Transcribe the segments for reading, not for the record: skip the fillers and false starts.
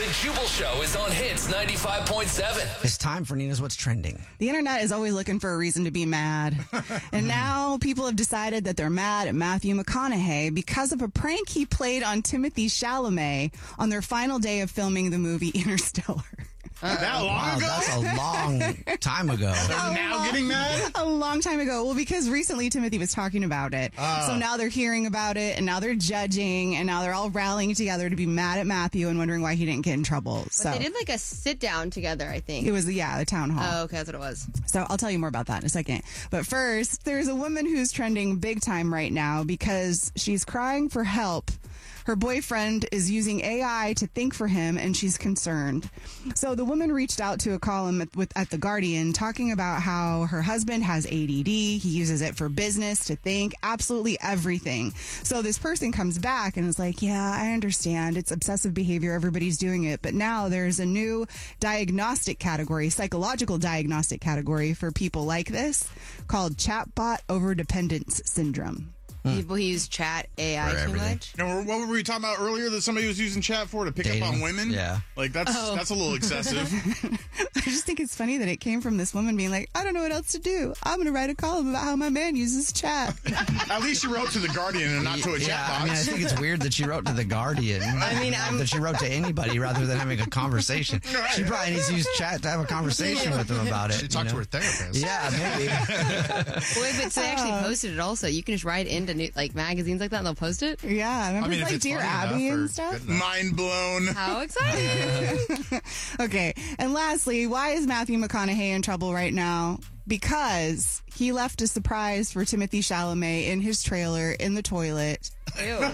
The Jubal Show is on Hits 95.7. It's time for Nina's What's Trending. The internet is always looking for a reason to be mad. And now people have decided that they're mad at Matthew McConaughey because of a prank he played on Timothée Chalamet on their final day of filming the movie Interstellar. That long ago? That's a long time ago. They're now getting mad? A long time ago. Well, because recently Timothy was talking about it. So now they're hearing about it, and now they're judging, and now they're all rallying together to be mad at Matthew and wondering why he didn't get in trouble. So They did like a sit down together, I think. it was, the town hall. Oh, okay, that's what it was. So I'll tell you more about that in a second. But first, there's a woman who's trending big time right now because she's crying for help. Her boyfriend is using AI to think for him, and she's concerned. So the woman reached out to a column at The Guardian talking about how her husband has ADD. He uses it for business, to think, absolutely everything. So this person comes back and is like, yeah, I understand. It's obsessive behavior. Everybody's doing it. But now there's a new diagnostic category, psychological diagnostic category for people like this called chatbot overdependence syndrome. People who use chat AI For too everything. much. Now, what were we talking about earlier that somebody was using chat for to pick Dating. up on women? Yeah. Like, that's a little excessive. I just think it's funny that it came from this woman being like, I don't know what else to do. I'm going to write a column about how my man uses chat. At least you wrote to The Guardian and not to a chat I box. mean, I think it's weird that she wrote to The Guardian. That she wrote to anybody rather than having a conversation. She probably needs to use chat to have a conversation with them about it. She talked to her therapist. Yeah, maybe. Wait, but so they actually posted it also. You can just write into magazines like that and they'll post it. Yeah, remember if like it's Dear funny Abby enough or and stuff? good enough. Mind blown. How exciting. Okay, and lastly, why is Matthew McConaughey in trouble right now? Because he left a surprise for Timothée Chalamet in his trailer in the toilet Ew. All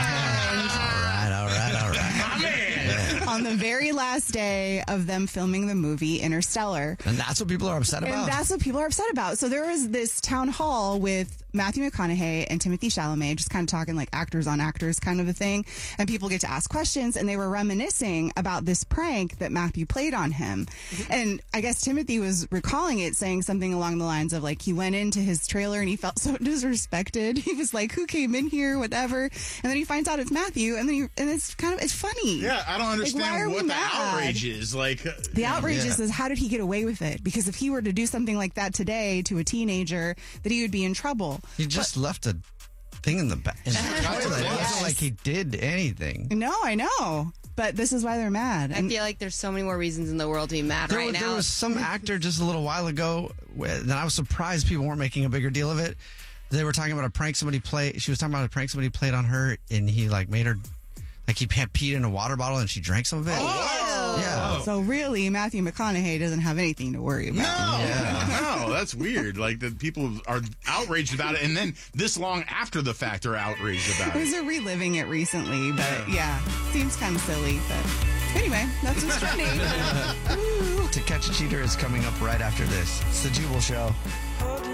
right. My man. on the very last day of them filming the movie Interstellar. And that's what people are upset about. And that's what people are upset about. So there was this town hall with Matthew McConaughey and Timothée Chalamet, just kind of talking like actors on actors kind of a thing. And people get to ask questions, and they were reminiscing about this prank that Matthew played on him. And I guess Timothy was recalling it, saying something along the lines of like, he went into his trailer and he felt so disrespected. He was like, who came in here, whatever. And then he finds out it's Matthew, and then it's funny. Yeah, I don't why understand are we what the mad? outrage is. Like, The outrage is how did he get away with it? Because if he were to do something like that today to a teenager, that he would be in trouble. He just left a thing in the back. It wasn't Yes. like he did anything. No, I know. But this is why they're mad. I feel like there's so many more reasons in the world to be mad right There now. was some actor just a little while ago that I was surprised people weren't making a bigger deal of it. They were talking about a prank somebody played. She was talking about a prank somebody played on her, and he like made her like he had peed in a water bottle and she drank some of it. Yeah. So really, Matthew McConaughey doesn't have anything to worry about. no, that's weird. Like, that people are outraged about it, and then this long after the fact are outraged about it. They're reliving it recently, but yeah, seems kind of silly. But anyway, that's what's trending. To Catch a Cheater is coming up right after this. It's the Jubal Show.